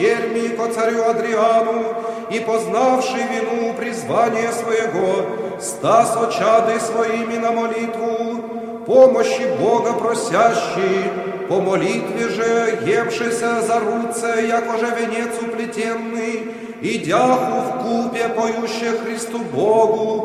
черми ко царю Адриану, и познавший вину призвания своего, ста со чады своими на молитву, помощи Бога просящий, по молитве же евшися за руце, якоже венец уплетенный, и дяху в купе поюще Христу Богу,